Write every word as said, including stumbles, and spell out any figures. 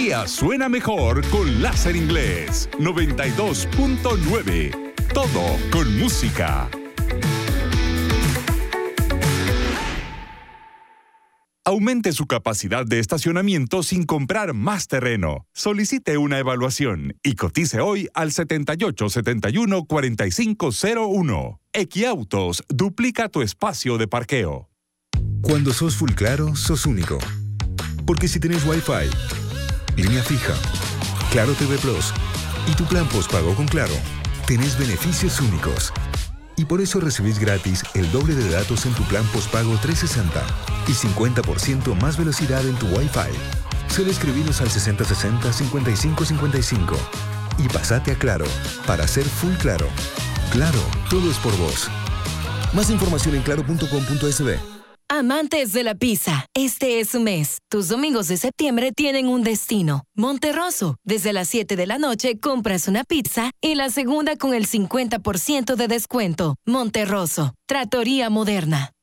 día suena mejor con Láser Inglés noventa y dos punto nueve. Todo con música. Aumente su capacidad de estacionamiento sin comprar más terreno. Solicite una evaluación y cotice hoy al setenta y ocho, setenta y uno, cuarenta y cinco cero uno. Equiautos duplica tu espacio de parqueo. Cuando sos full claro, sos único. Porque si tenés Wi-Fi, línea fija, Claro T V Plus y tu plan postpago con Claro, tenés beneficios únicos. Y por eso recibís gratis el doble de datos en tu plan postpago trescientos sesenta y cincuenta por ciento más velocidad en tu Wi-Fi. Solo escribinos al sesenta sesenta, cincuenta y cinco cincuenta y cinco y pasate a Claro para ser full claro. Claro, todo es por vos. Más información en claro punto com punto es be. Amantes de la pizza, este es su mes. Tus domingos de septiembre tienen un destino. Monterroso. Desde las siete de la noche compras una pizza y la segunda con el cincuenta por ciento de descuento. Monterroso. Trattoria Moderna.